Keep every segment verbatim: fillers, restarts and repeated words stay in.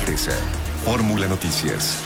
regresa. Fórmula Noticias.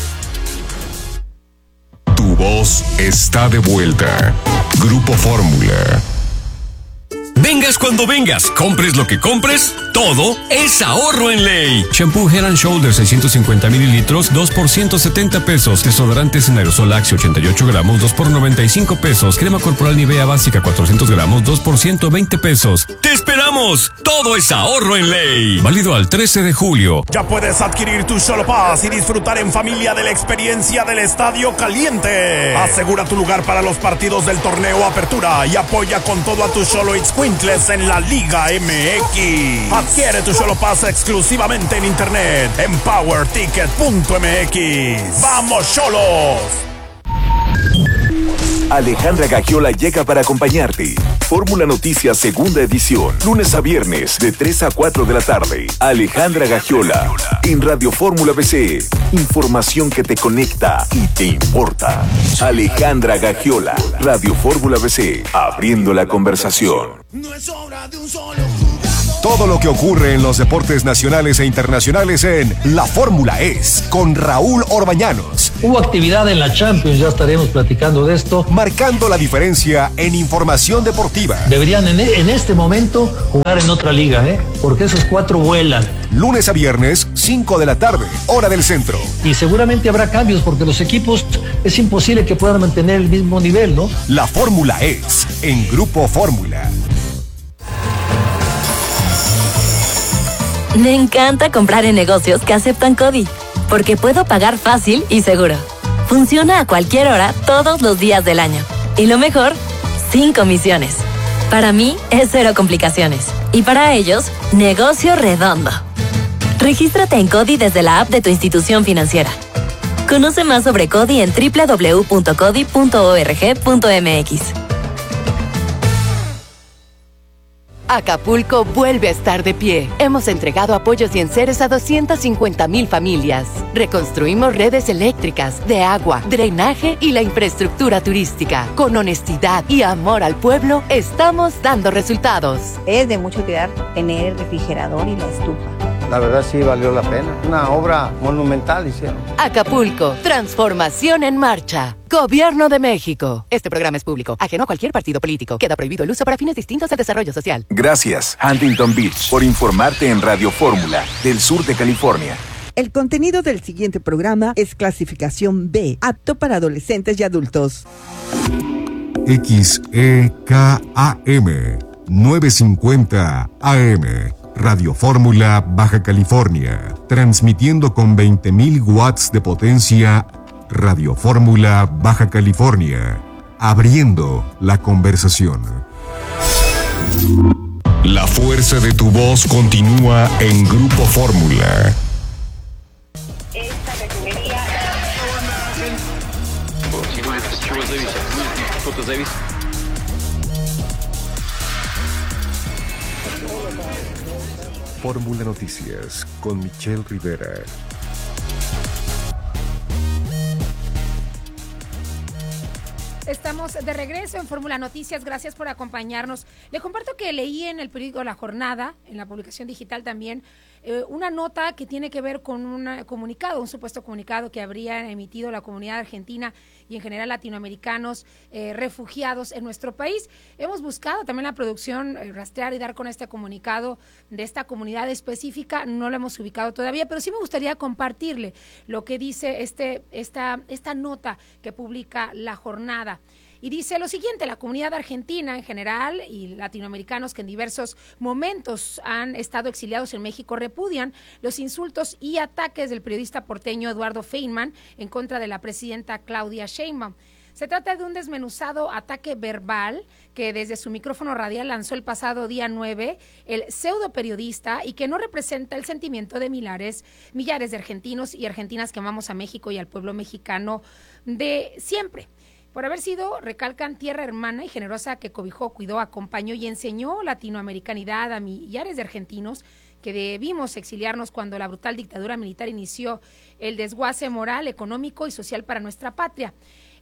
Tu voz está de vuelta. Grupo Fórmula. Vengas cuando vengas, compres lo que compres, todo es ahorro en Ley. Shampoo Head and Shoulders seiscientos cincuenta mililitros, dos por ciento setenta pesos. Desodorantes en aerosol Axe ochenta y ocho gramos, dos por noventa y cinco pesos. Crema corporal Nivea básica cuatrocientos gramos, dos por ciento veinte pesos. ¡Te esperamos! Todo es ahorro en Ley. Válido al trece de julio. Ya puedes adquirir tu Xolo Pass y disfrutar en familia de la experiencia del Estadio Caliente. Asegura tu lugar para los partidos del torneo Apertura y apoya con todo a tu Xolo Itzcuintles en la Liga M X. Adquiere tu Xolo Pass exclusivamente en internet en power ticket punto m x. ¡Vamos, Xolos! Alejandra Gagiola llega para acompañarte. Fórmula Noticias segunda edición, lunes a viernes de tres a cuatro de la tarde. Alejandra Gagiola en Radio Fórmula B C. Información que te conecta y te importa. Alejandra Gagiola, Radio Fórmula B C, abriendo la conversación. No es obra de un solo jugador. Todo lo que ocurre en los deportes nacionales e internacionales en La Fórmula Es, con Raúl Orbañanos. Hubo actividad en la Champions, ya estaremos platicando de esto. Marcando la diferencia en información deportiva. Deberían en, en este momento jugar en otra liga, ¿eh? Porque esos cuatro vuelan. Lunes a viernes, cinco de la tarde, hora del centro. Y seguramente habrá cambios porque los equipos es imposible que puedan mantener el mismo nivel, ¿no? La Fórmula Es, en Grupo Fórmula. Me encanta comprar en negocios que aceptan CODI, porque puedo pagar fácil y seguro. Funciona a cualquier hora, todos los días del año. Y lo mejor, sin comisiones. Para mí, es cero complicaciones. Y para ellos, negocio redondo. Regístrate en CODI desde la app de tu institución financiera. Conoce más sobre CODI en doble u doble u doble u punto codi punto org punto m x. Acapulco vuelve a estar de pie. Hemos entregado apoyos y enseres a doscientas cincuenta mil familias. Reconstruimos redes eléctricas, de agua, drenaje y la infraestructura turística. Con honestidad y amor al pueblo, estamos dando resultados. Es de mucha utilidad tener el refrigerador y la estufa. La verdad sí valió la pena. Una obra monumental hicieron. Acapulco, transformación en marcha. Gobierno de México. Este programa es público, ajeno a cualquier partido político. Queda prohibido el uso para fines distintos al desarrollo social. Gracias, Huntington Beach, por informarte en Radio Fórmula, del sur de California. El contenido del siguiente programa es clasificación B, apto para adolescentes y adultos. X E K A M novecientos cincuenta A M, Radio Fórmula, Baja California, transmitiendo con veinte mil watts de potencia. Radio Fórmula, Baja California, abriendo la conversación. La fuerza de tu voz continúa en Grupo Fórmula. Esta categoría... Fórmula Noticias con Michelle Rivera. Estamos de regreso en Fórmula Noticias, gracias por acompañarnos. Le comparto que leí en el periódico La Jornada, en la publicación digital también, eh, una nota que tiene que ver con un comunicado, un supuesto comunicado que habría emitido la comunidad argentina y en general latinoamericanos eh, refugiados en nuestro país. Hemos buscado también la producción eh, rastrear y dar con este comunicado de esta comunidad específica, no lo hemos ubicado todavía, pero sí me gustaría compartirle lo que dice este esta, esta nota que publica La Jornada. Y dice lo siguiente: la comunidad argentina en general y latinoamericanos que en diversos momentos han estado exiliados en México repudian los insultos y ataques del periodista porteño Eduardo Feynman en contra de la presidenta Claudia Sheinbaum. Se trata de un desmenuzado ataque verbal que desde su micrófono radial lanzó el pasado día nueve el pseudo periodista y que no representa el sentimiento de millares, millares de argentinos y argentinas que amamos a México y al pueblo mexicano de siempre. Por haber sido, recalcan, tierra hermana y generosa que cobijó, cuidó, acompañó y enseñó latinoamericanidad a millares de argentinos que debimos exiliarnos cuando la brutal dictadura militar inició el desguace moral, económico y social para nuestra patria.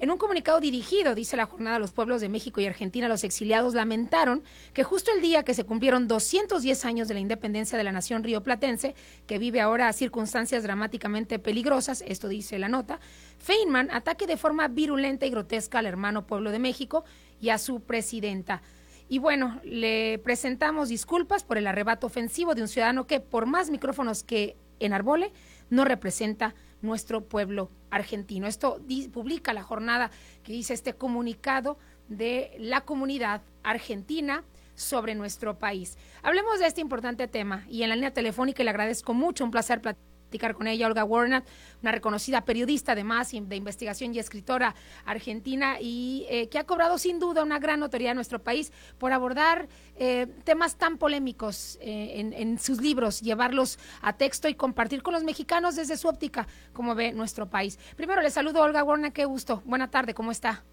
En un comunicado dirigido, dice la jornada, a los pueblos de México y Argentina, los exiliados lamentaron que justo el día que se cumplieron doscientos diez años de la independencia de la nación rioplatense, que vive ahora circunstancias dramáticamente peligrosas, esto dice la nota, Feynman ataque de forma virulenta y grotesca al hermano pueblo de México y a su presidenta. Y bueno, le presentamos disculpas por el arrebato ofensivo de un ciudadano que, por más micrófonos que enarbole, no representa nuestro pueblo argentino. Esto di, publica la jornada que dice este comunicado de la comunidad argentina sobre nuestro país. Hablemos de este importante tema y en la línea telefónica le agradezco mucho, un placer platicar con ella, Olga Warnock, una reconocida periodista además de investigación y escritora argentina y eh, que ha cobrado sin duda una gran notoriedad en nuestro país por abordar eh, temas tan polémicos eh, en, en sus libros, llevarlos a texto y compartir con los mexicanos desde su óptica, como ve nuestro país. Primero le saludo, Olga Warnock, qué gusto. Buena tarde, ¿cómo está?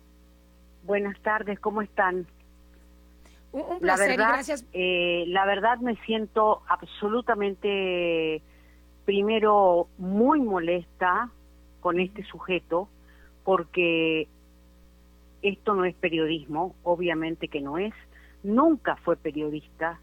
Buenas tardes, ¿cómo están? Un, un placer, la verdad, y gracias. Eh, la verdad me siento absolutamente... Primero, muy molesta con este sujeto, porque esto no es periodismo, obviamente que no es, nunca fue periodista,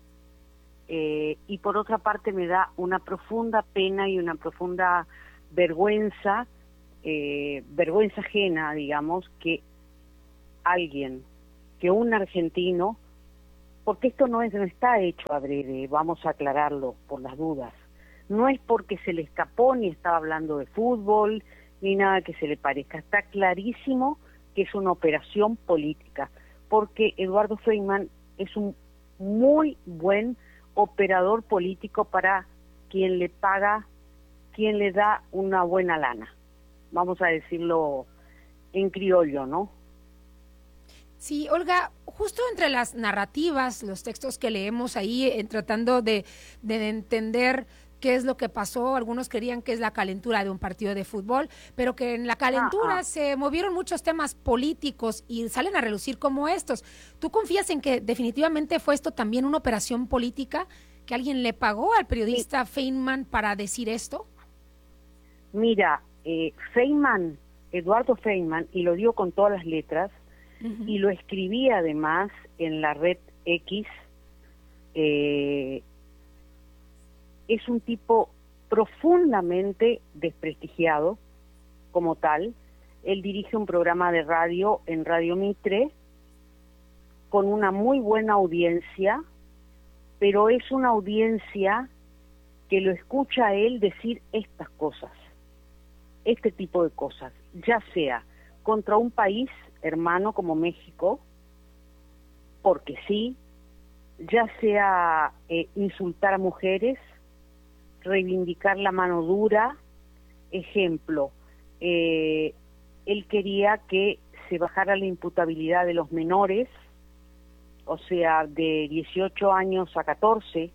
eh, y por otra parte me da una profunda pena y una profunda vergüenza, eh, vergüenza ajena, digamos, que alguien, que un argentino, porque esto no es, no está hecho adrede, vamos a aclararlo por las dudas. No es porque se le escapó ni estaba hablando de fútbol, ni nada que se le parezca. Está clarísimo que es una operación política, porque Eduardo Feynman es un muy buen operador político para quien le paga, quien le da una buena lana. Vamos a decirlo en criollo, ¿no? Sí, Olga, justo entre las narrativas, los textos que leemos ahí, eh, tratando de, de entender qué es lo que pasó, algunos querían que es la calentura de un partido de fútbol, pero que en la calentura ah, ah. se movieron muchos temas políticos y salen a relucir como estos. ¿Tú confías en que definitivamente fue esto también una operación política, que alguien le pagó al periodista sí. Feynman para decir esto? Mira, eh, Feynman, Eduardo Feynman, y lo digo con todas las letras, uh-huh. y lo escribí además en la red X, eh, es un tipo profundamente desprestigiado como tal. Él dirige un programa de radio en Radio Mitre con una muy buena audiencia, pero es una audiencia que lo escucha a él decir estas cosas, este tipo de cosas, ya sea contra un país hermano como México, porque sí, ya sea eh, insultar a mujeres, reivindicar la mano dura. Ejemplo, eh, él quería que se bajara la imputabilidad de los menores, o sea, de dieciocho años a catorce,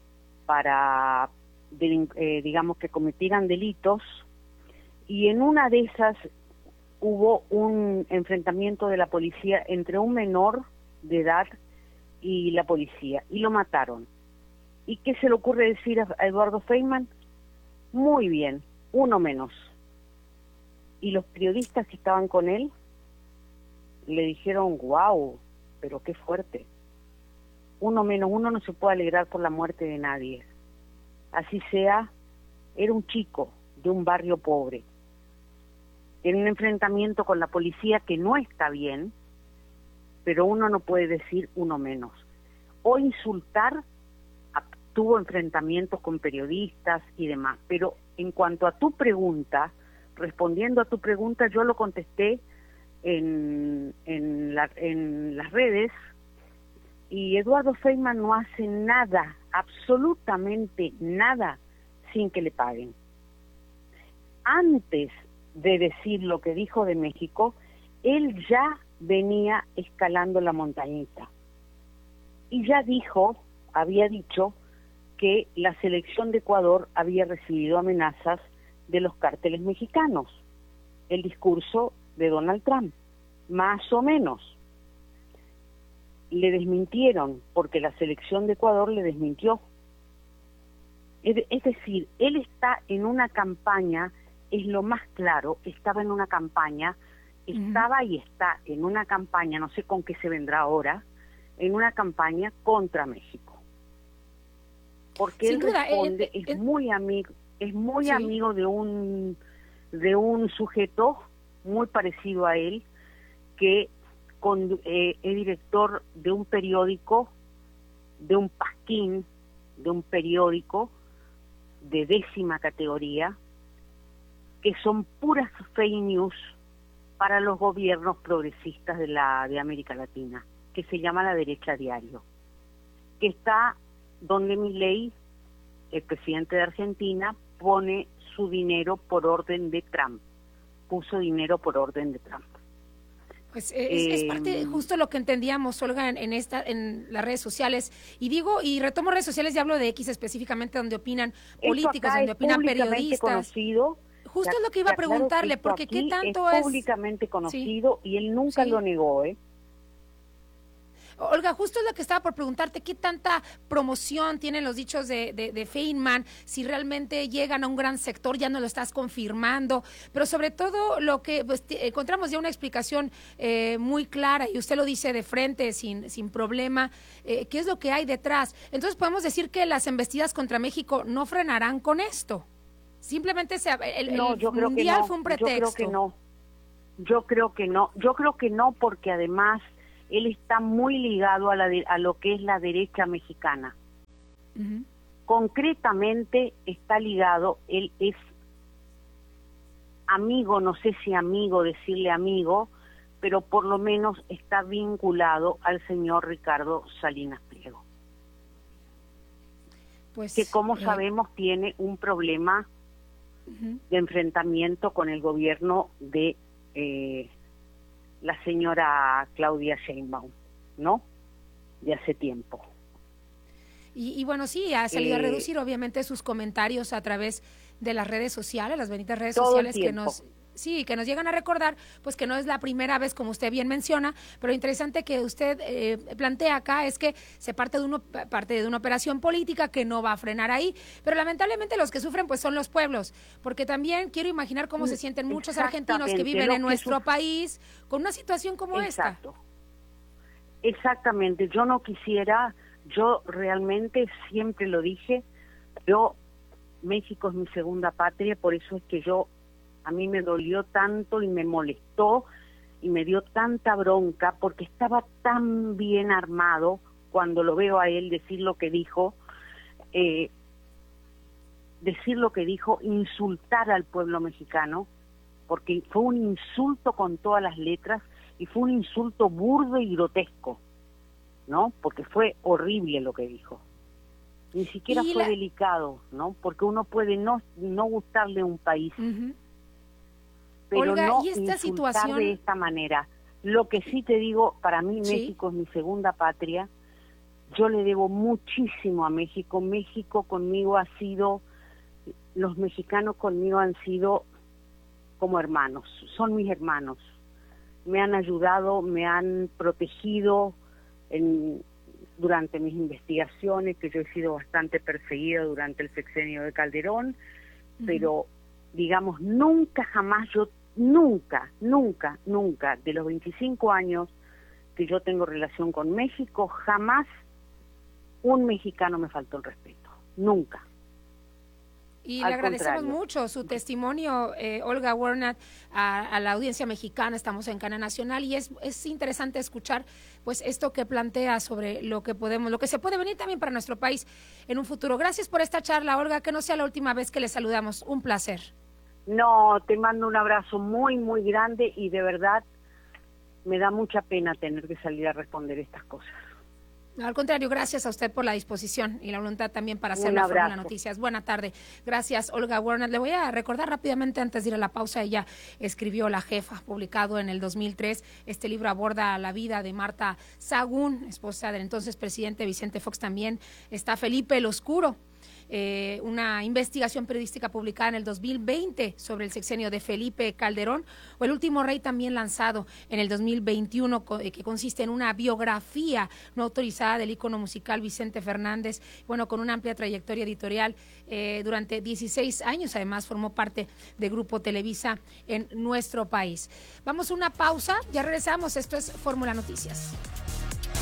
para, de, eh, digamos, que cometieran delitos, y en una de esas hubo un enfrentamiento de la policía entre un menor de edad y la policía, y lo mataron. ¿Y qué se le ocurre decir a Eduardo Feynman? Muy bien, uno menos. Y los periodistas que estaban con él le dijeron, wow, pero qué fuerte. Uno menos, uno no se puede alegrar por la muerte de nadie. Así sea, era un chico de un barrio pobre, en un enfrentamiento con la policía que no está bien, pero uno no puede decir uno menos. O insultar, tuvo enfrentamientos con periodistas y demás, pero en cuanto a tu pregunta, respondiendo a tu pregunta, yo lo contesté en, en, la, en las redes, y Eduardo Feynman no hace nada, absolutamente nada, sin que le paguen. Antes de decir lo que dijo de México, él ya venía escalando la montañita, y ya dijo, había dicho, que la selección de Ecuador había recibido amenazas de los cárteles mexicanos. El discurso de Donald Trump, más o menos. Le desmintieron, porque la selección de Ecuador le desmintió. Es, de, es decir, él está en una campaña, es lo más claro, estaba en una campaña estaba y está en una campaña, no sé con qué se vendrá ahora, en una campaña contra México. Porque Sin él duda, responde, eh, eh, es muy amigo, es muy sí. amigo de un de un sujeto muy parecido a él, que con, eh, es director de un periódico, de un pasquín, de un periódico de décima categoría, que son puras fake news para los gobiernos progresistas de la de América Latina, que se llama La Derecha Diario, que está donde Milei, el presidente de Argentina, pone su dinero por orden de Trump, puso dinero por orden de Trump. Pues eh, es, es parte de justo lo que entendíamos, Olga, en, en esta en las redes sociales. Y digo, y retomo redes sociales y hablo de X específicamente, donde opinan políticos, donde opinan periodistas. Conocido, justo es lo que iba a preguntarle, porque qué tanto es... es públicamente conocido, sí, y él nunca sí. lo negó, ¿eh? Olga, justo es lo que estaba por preguntarte, ¿qué tanta promoción tienen los dichos de, de, de Feynman? Si realmente llegan a un gran sector, ya no lo estás confirmando, pero sobre todo lo que pues, encontramos ya una explicación eh, muy clara, y usted lo dice de frente, sin, sin problema, eh, ¿qué es lo que hay detrás? Entonces podemos decir que las embestidas contra México no frenarán con esto. Simplemente se, el, no, el yo creo mundial que no, fue un pretexto. Yo creo que no, yo creo que no, yo creo que no, porque además él está muy ligado a, la de, a lo que es la derecha mexicana. Uh-huh. Concretamente está ligado, él es amigo, no sé si amigo, decirle amigo, pero por lo menos está vinculado al señor Ricardo Salinas Pliego. Pues, que como eh... sabemos tiene un problema uh-huh. de enfrentamiento con el gobierno de... Eh, la señora Claudia Sheinbaum, ¿no? De hace tiempo. Y, y bueno, sí, ha salido eh, a reducir obviamente sus comentarios a través de las redes sociales, las benditas redes sociales que nos... Sí, que nos llegan a recordar, pues que no es la primera vez, como usted bien menciona, pero lo interesante que usted eh, plantea acá es que se parte de, uno, parte de una operación política que no va a frenar ahí, pero lamentablemente los que sufren pues son los pueblos, porque también quiero imaginar cómo se sienten muchos argentinos que viven en nuestro sufre. país con una situación como Exacto. esta. Exactamente, yo no quisiera, yo realmente siempre lo dije, yo, México es mi segunda patria, por eso es que yo a mí me dolió tanto y me molestó y me dio tanta bronca porque estaba tan bien armado cuando lo veo a él decir lo que dijo, eh, decir lo que dijo, insultar al pueblo mexicano, porque fue un insulto con todas las letras y fue un insulto burdo y grotesco, ¿no? Porque fue horrible lo que dijo. Ni siquiera fue la... delicado, ¿no? Porque uno puede no, no gustarle a un país, uh-huh. pero Olga, no ¿y esta insultar situación? de esta manera. Lo que sí te digo, para mí ¿Sí? México es mi segunda patria. Yo le debo muchísimo a México. México conmigo ha sido, los mexicanos conmigo han sido como hermanos, son mis hermanos. Me han ayudado, me han protegido en, durante mis investigaciones, que yo he sido bastante perseguida durante el sexenio de Calderón, uh-huh. pero digamos, nunca jamás yo Nunca, nunca, nunca, de los veinticinco años que yo tengo relación con México, jamás un mexicano me faltó el respeto, nunca. Y Al le agradecemos contrario. mucho su testimonio, eh, Olga Warnat, a, a la audiencia mexicana. Estamos en Cadena Nacional y es, es interesante escuchar pues esto que plantea sobre lo que podemos, lo que se puede venir también para nuestro país en un futuro. Gracias por esta charla, Olga, que no sea la última vez que le saludamos. Un placer. No, te mando un abrazo muy, muy grande y de verdad me da mucha pena tener que salir a responder estas cosas. Al contrario, gracias a usted por la disposición y la voluntad también para hacer la Fórmula Noticias. Buena tarde. Gracias, Olga Warnat. Le voy a recordar rápidamente antes de ir a la pausa, ella escribió La Jefa, publicado en el dos mil tres. Este libro aborda la vida de Marta Sahagún, esposa del entonces presidente Vicente Fox. También está Felipe el Oscuro, eh, una investigación periodística publicada en el dos mil veinte sobre el sexenio de Felipe Calderón, o El último rey, también lanzado en el dos mil veintiuno, que consiste en una biografía no autorizada del ícono musical Vicente Fernández, bueno, con una amplia trayectoria editorial eh, durante dieciséis años, además formó parte de Grupo Televisa en nuestro país. Vamos a una pausa, ya regresamos, esto es Fórmula Noticias.